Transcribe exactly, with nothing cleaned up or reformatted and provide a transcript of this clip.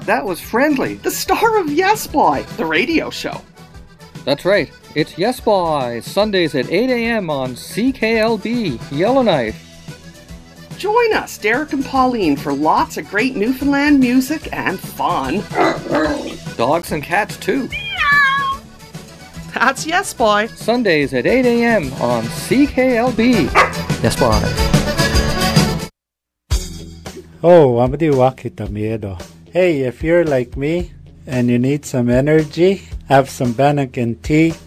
that was Friendly, the star of Yes Boy, the radio show. That's right. It's Yes Boy, Sundays at eight a.m. on C K L B, Yellowknife. Join us, Derek and Pauline, for lots of great Newfoundland music and fun. Dogs and cats, too. That's Yes Boy. Sundays at eight a.m. on C K L B. Yes Boy. Oh, Amadiwakita miedo. Hey, if you're like me and you need some energy, have some Bannakin tea